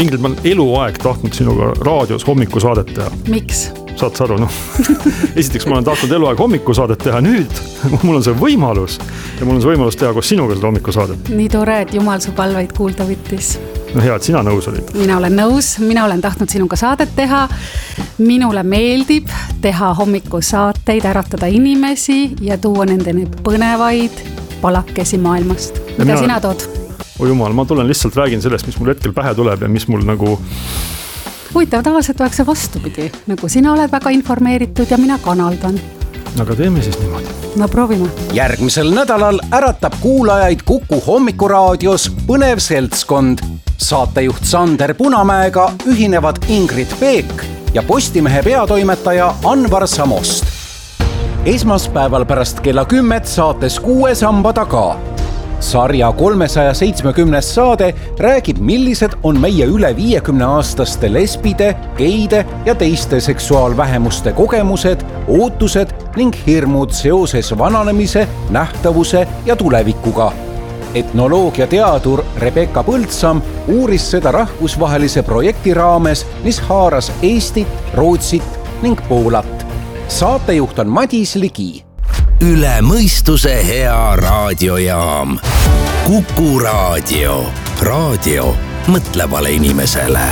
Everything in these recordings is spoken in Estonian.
Ingrid, ma olen eluaeg tahtnud sinuga raadios hommikusaadet teha. Miks? Saad sa aru, noh. Esiteks ma olen tahtnud eluaeg hommikusaadet teha, nüüd mul on see võimalus ja mul on see võimalus teha koos sinuga seda hommikusaadet. Nii tore, et Jumal su palveid kuulda võttis. No hea, et sina nõus olid. Mina olen nõus, mina olen tahtnud sinuga saadet teha. Minule meeldib teha hommikusaateid, äratada inimesi ja tuua nendeni põnevaid palakesi maailmast. Mida sina tood? O Jumal, ma tulen lihtsalt räägin sellest, mis mul hetkel pähe tuleb ja mis mul nagu... Huvitav, tavaliselt oleks see vastupidi. Nagu sina oled väga informeeritud ja mina kanaldan. Aga teeme siis niimoodi. No proovime. Järgmisel nädalal äratab kuulajaid Kuku hommikuraadios põnev seltskond. Saatejuht Sander Punamäega ühinevad Ingrid Peek ja Postimehe peatoimetaja Anvar Samost. Esmaspäeval pärast kella 10 saates 6 samba taga. Sarja 370 saade räägib, millised on meie üle 50-aastaste lesbide, geide ja teiste seksuaalvähemuste kogemused, ootused ning hirmud seoses vananemise, nähtavuse ja tulevikuga. Etnoloogiateadur Rebecca Põldsam uuris seda rahvusvahelise projekti raames, mis haaras Eestit, Rootsit ning Poolat. Saatejuht on Madis Ligi. Üle mõistuse hea raadiojaam. Kuku raadio. Raadio mõtlevale inimesele.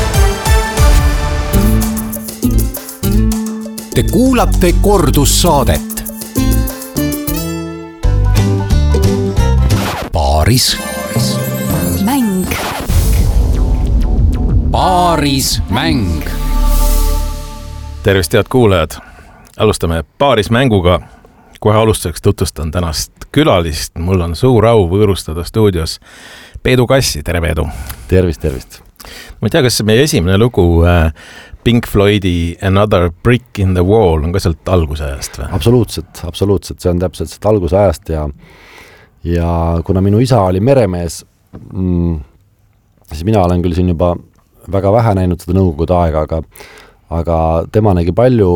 Te kuulate kordussaadet. Paaris mäng. Paaris mäng. Tervist, head kuulajad. Alustame Paaris mänguga. Kohe alustuseks tutvustan tänast külalist. Mul on suur au võõrustada stuudios Peedu Kassi. Tere, Peedu! Tervist! Ma ei tea, kas meie esimene lugu Pink Floydi Another Brick in the Wall on ka sealt alguse ajast või? Absoluutselt. See on täpselt sealt alguse ajast ja kuna minu isa oli meremees, siis mina olen küll siin juba väga vähe näinud seda nõukogude aega, aga tema nägi palju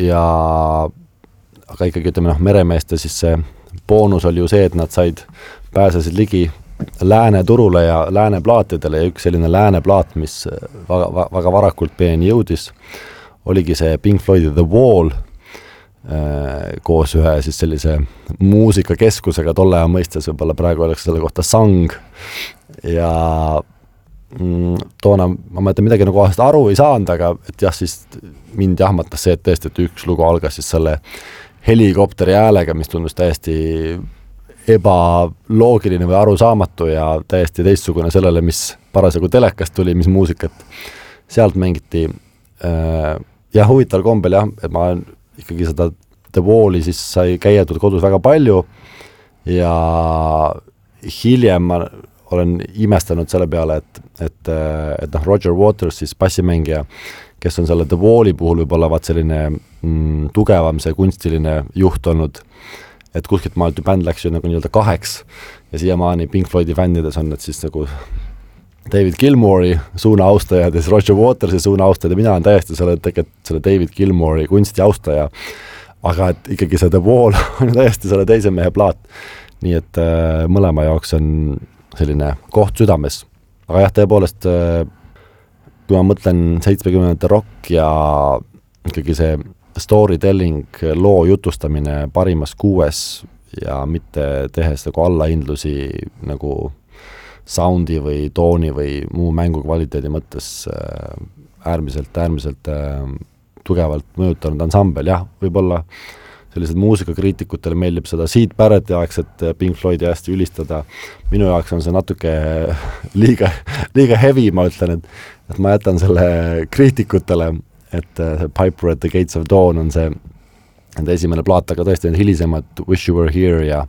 aga ikkagi ütleme, meremeeste siis see boonus oli ju see, et nad pääsesid ligi lääne turule ja lääne plaatidele ja üks selline lääne plaat, mis väga varakult peeni jõudis, oligi see Pink Floydi The Wall koos ühe siis sellise muusikakeskusega tolle aja mõistes, võib-olla praegu oleks selle kohta sang ja toona ma mõtlen midagi nagu aru ei saanud, aga et jah, siis mind jahmatas see, et tõesti, et üks lugu algas siis selle helikopteri häälega, mis tundus täiesti ebaloogiline või arusaamatu ja täiesti teistsugune sellele, mis parasjagu telekast tuli, mis muusikat sealt mängiti. Ja huvitaval kombel jah, et ma ikkagi seda The Walli siis sai käiatud kodus väga palju ja hiljem ma olen imestanud selle peale, et Roger Waters, siis bassimängija, kes on selle The Walli puhul võib-olla vaat selline tugevam see kunstiline juht olnud, et kuskilt maalt ju bänd läks ju nagu nii-öelda 2 ja siiamaani Pink Floydi fännides on need siis nagu David Gilmouri suuna austajad ja siis Roger Watersi suuna austajad ja mina olen täiesti selle David Gilmouri kunsti austaja, aga et ikkagi see The Wall on täiesti selle teise mehe plaat, nii et mõlema jaoks on selline koht südames. Aga jah, tõepoolest, kui ma mõtlen 70-ndate rock ja ikkagi see storytelling, loo jutustamine parimas 6 ja mitte tehes nagu allahindlusi nagu soundi või tooni või muu mängu kvaliteedi mõttes äärmiselt tugevalt mõjutanud ansambel, jah, võib-olla sellised muusikakriitikutele meeldib seda Sid Barretti aegset Pink Floydi hästi ülistada. Minu jaoks on see natuke liiga heavy, ma ütlen, et ma jätan selle kriitikutele, et see Piper at the Gates of Dawn on see esimene plaat, aga tõesti on hilisemad Wish You Were Here ja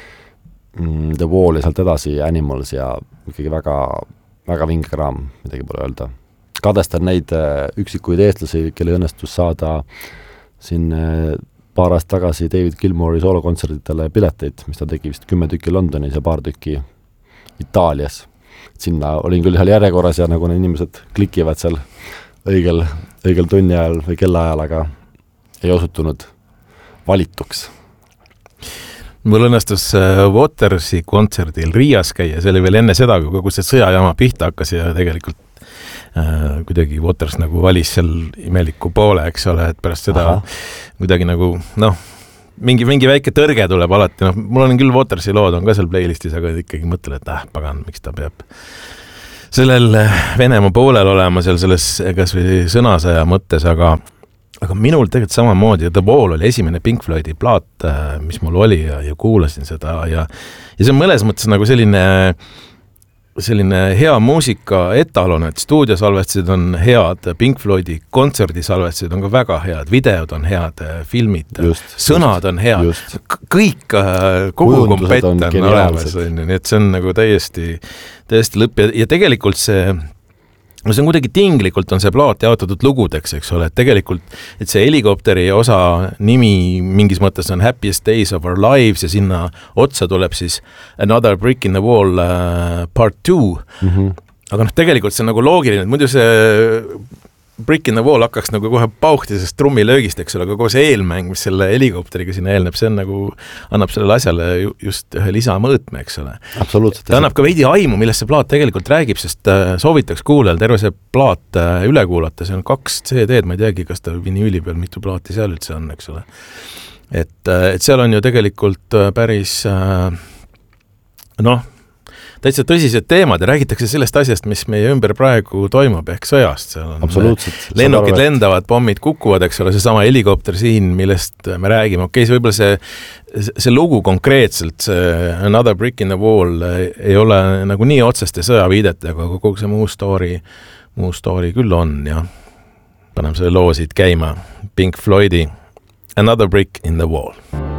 The Wall ja sealt edasi Animals ja ikkagi väga, väga vinge kraam, midagi pole öelda. Kadestan neid üksikuid eestlasi, kelle õnnestus saada siin paar aasta tagasi David Gilmouri soolokontserditele pileteid, mis ta tegi vist 10 tükki Londonis ja paar tükki Itaalias. Sinna olin küll seal järjekorras ja nagu need inimesed klikivad seal õigel tunni ajal või kella ajal, aga ei osutunud valituks. mul õnnestus Watersi kontserdil Riias käia, see oli veel enne seda, kui kogu see sõjajama pihta hakkas ja tegelikult kuidagi Waters nagu valis seal imeliku poole, eks ole, et pärast seda kuidagi nagu, mingi väike tõrge tuleb alati, mul on küll Watersi lood, on ka seal playlistis, aga ikkagi mõtlen, et pagan, miks ta peab sellel Venemaa poolel olema seal selles kas või sõnasaja mõttes, aga minul tegelikult samamoodi, The Wall oli esimene Pink Floydi plaat, mis mul oli ja kuulasin seda ja see on mõnes mõttes nagu selline hea muusika etalon, et stuudiosalvestused on head, Pink Floydi kontserdisalvestused on ka väga head, videod on head, filmid, sõnad on head, kõik, kogu kompett on olemas, nii et see on nagu täiesti lõpp ja tegelikult see on kuidagi tinglikult on see plaat jaotatud lugudeks, eks ole, et tegelikult, et see helikopteri osa nimi mingis mõttes on Happiest Days of Our Lives ja sinna otsa tuleb siis Another Brick in the Wall part 2, aga tegelikult see on nagu loogiline, et muidu see Brick in the Wall hakkaks nagu kohe pauhtisest trummilöögist, eks ole, aga kogu see eelmäng, mis selle helikopteriga sinna eelneb, see on nagu, annab sellele asjale just ühe lisamõõtme, eks ole. Absoluutselt. Ta annab ka veidi aimu, millest see plaat tegelikult räägib, sest soovitaks kuulajal terve see plaat üle kuulata, see on 2 CD-d, ma ei teagi, kas ta vinüüli peal mitu plaati seal üldse on, eks ole. Et seal on ju tegelikult päris täitsa tõsised teemad ja räägitakse sellest asjast, mis meie ümber praegu toimub, ehk sõjast. Lennukid lendavad, pommid kukuvad, eks ole, see sama helikopter siin, millest me räägime. Okei, see võib-olla see lugu konkreetselt, see Another Brick in the Wall ei ole nagu nii otseste sõjaviidet, aga kogu see muu story küll on ja paneme selle loo siit käima. Pink Floydi Another Brick in the Wall.